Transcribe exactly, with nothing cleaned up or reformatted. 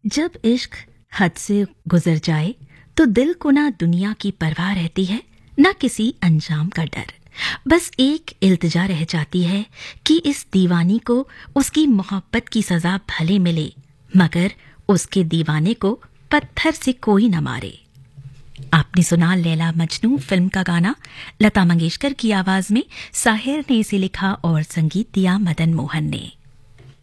जब इश्क हद से गुजर जाए तो दिल को ना दुनिया की परवाह रहती है, ना किसी अंजाम का डर। बस एक इल्तिजा रह जाती है कि इस दीवानी को उसकी मोहब्बत की सजा भले मिले, मगर उसके दीवाने को पत्थर से कोई न मारे। आपने सुना लैला मजनू फिल्म का गाना, लता मंगेशकर की आवाज में। साहिर ने इसे लिखा और संगीत दिया मदन मोहन ने।